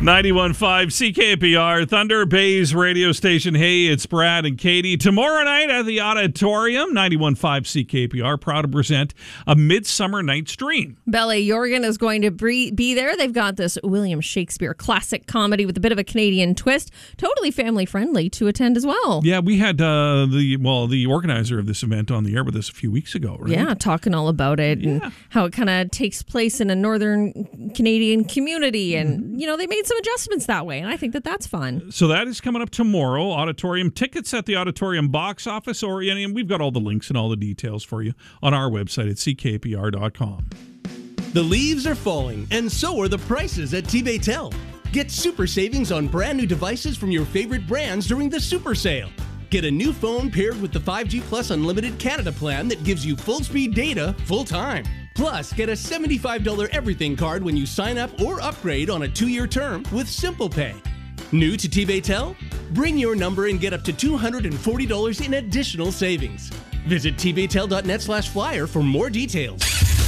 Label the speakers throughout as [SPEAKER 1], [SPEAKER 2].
[SPEAKER 1] 91.5 CKPR, Thunder Bay's radio station. Hey, it's Brad and Katie. Tomorrow night at the Auditorium, 91.5 CKPR, proud to present A Midsummer Night's Dream.
[SPEAKER 2] Ballet Jorgen is going to be there. They've got this William Shakespeare classic comedy with a bit of a Canadian twist. Totally family-friendly to attend as well.
[SPEAKER 1] Yeah, we had the organizer of this event on the air with us a few weeks ago, right?
[SPEAKER 2] Yeah, talking all about it and how it kind of takes place in a northern Canadian community. And, they made some adjustments that way, and I think that that's fun.
[SPEAKER 1] So that is coming up tomorrow. Auditorium tickets at the Auditorium box office, and we've got all the links and all the details for you on our website at ckpr.com.
[SPEAKER 3] The leaves are falling, and so are the prices at T-Baytel. Get super savings on brand new devices from your favorite brands during the super sale. Get a new phone paired with the 5G Plus Unlimited Canada plan that gives you full-speed data full-time. Plus, get a $75 everything card when you sign up or upgrade on a 2-year term with Simple Pay. New to T-Baytel? Bring your number and get up to $240 in additional savings. Visit tbaytel.net/flyer for more details.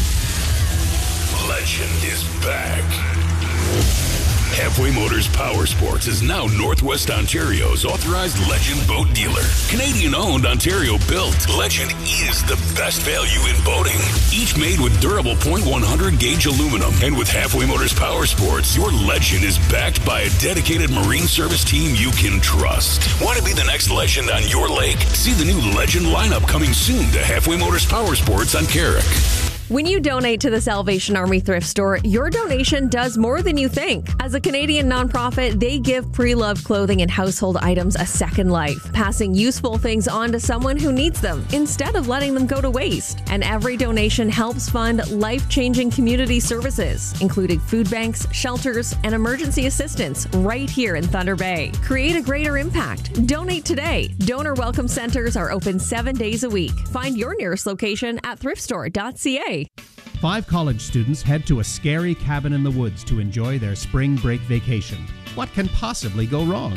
[SPEAKER 4] Legend is back. Halfway Motors Power Sports is now Northwest Ontario's authorized Legend boat dealer. Canadian-owned, Ontario-built, Legend is the best value in boating. Each made with durable .100 gauge aluminum. And with Halfway Motors Power Sports, your Legend is backed by a dedicated marine service team you can trust. Want to be the next legend on your lake? See the new Legend lineup coming soon to Halfway Motors Power Sports on Carrick.
[SPEAKER 2] When you donate to the Salvation Army Thrift Store, your donation does more than you think. As a Canadian nonprofit, they give pre-loved clothing and household items a second life, passing useful things on to someone who needs them instead of letting them go to waste. And every donation helps fund life-changing community services, including food banks, shelters, and emergency assistance right here in Thunder Bay. Create a greater impact. Donate today. Donor welcome centers are open 7 days a week. Find your nearest location at thriftstore.ca.
[SPEAKER 5] 5 college students head to a scary cabin in the woods to enjoy their spring break vacation. What can possibly go wrong?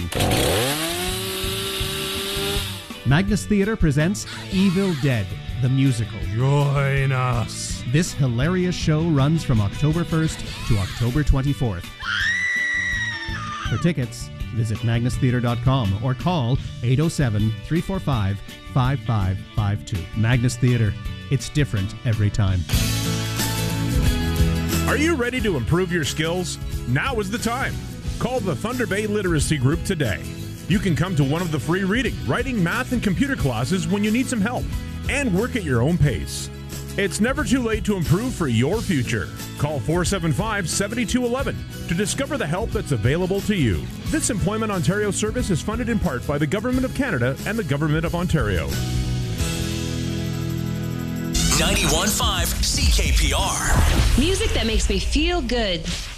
[SPEAKER 5] Magnus Theatre presents Evil Dead, the musical.
[SPEAKER 6] Join us.
[SPEAKER 5] This hilarious show runs from October 1st to October 24th. For tickets, visit magnustheatre.com or call 807-345-5552. Magnus Theatre. It's different every time.
[SPEAKER 6] Are you ready to improve your skills? Now is the time. Call the Thunder Bay Literacy Group today. You can come to one of the free reading, writing, math, and computer classes when you need some help and work at your own pace. It's never too late to improve for your future. Call 475-7211 to discover the help that's available to you. This Employment Ontario service is funded in part by the Government of Canada and the Government of Ontario.
[SPEAKER 7] 91.5 CKPR.
[SPEAKER 8] Music that makes me feel good.